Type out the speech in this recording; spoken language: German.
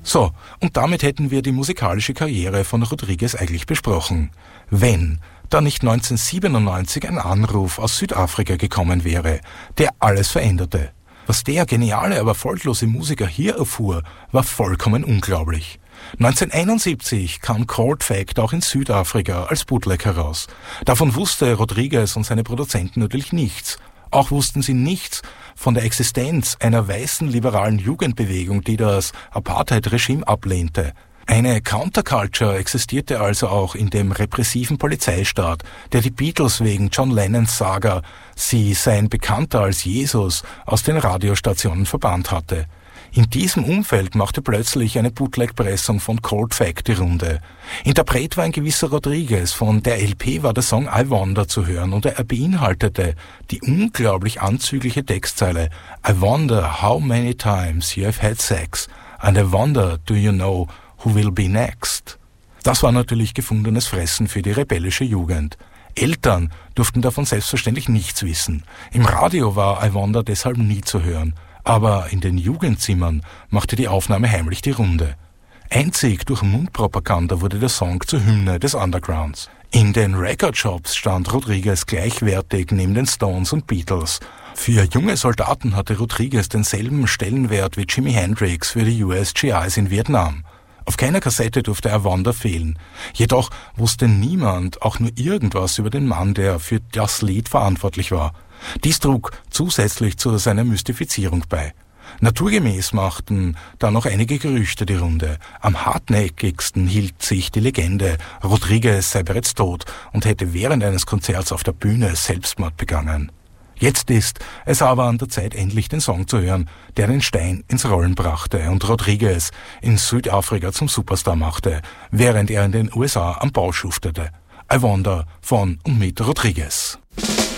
So, und damit hätten wir die musikalische Karriere von Rodriguez eigentlich besprochen. Wenn da nicht 1997 ein Anruf aus Südafrika gekommen wäre, der alles veränderte. Was der geniale, aber erfolglose Musiker hier erfuhr, war vollkommen unglaublich. 1971 kam Cold Fact auch in Südafrika als Bootleg heraus. Davon wusste Rodriguez und seine Produzenten natürlich nichts. Auch wussten sie nichts von der Existenz einer weißen liberalen Jugendbewegung, die das Apartheid-Regime ablehnte. Eine Counterculture existierte also auch in dem repressiven Polizeistaat, der die Beatles wegen John Lennons Saga, sie seien bekannter als Jesus, aus den Radiostationen verbannt hatte. In diesem Umfeld machte plötzlich eine Bootleg-Pressung von Cold Fact die Runde. Interpret war ein gewisser Rodriguez, von der LP war der Song I Wonder zu hören und er beinhaltete die unglaublich anzügliche Textzeile I wonder how many times you have had sex and I wonder do you know who will be next. Das war natürlich gefundenes Fressen für die rebellische Jugend. Eltern durften davon selbstverständlich nichts wissen. Im Radio war I Wonder deshalb nie zu hören. Aber in den Jugendzimmern machte die Aufnahme heimlich die Runde. Einzig durch Mundpropaganda wurde der Song zur Hymne des Undergrounds. In den Recordshops stand Rodriguez gleichwertig neben den Stones und Beatles. Für junge Soldaten hatte Rodriguez denselben Stellenwert wie Jimi Hendrix für die US-GIs in Vietnam. Auf keiner Kassette durfte I Wonder fehlen. Jedoch wusste niemand auch nur irgendwas über den Mann, der für das Lied verantwortlich war. Dies trug zusätzlich zu seiner Mystifizierung bei. Naturgemäß machten da noch einige Gerüchte die Runde. Am hartnäckigsten hielt sich die Legende, Rodriguez sei bereits tot und hätte während eines Konzerts auf der Bühne Selbstmord begangen. Jetzt ist es aber an der Zeit, endlich den Song zu hören, der den Stein ins Rollen brachte und Rodriguez in Südafrika zum Superstar machte, während er in den USA am Bau schuftete. I Wonder von und mit Rodriguez.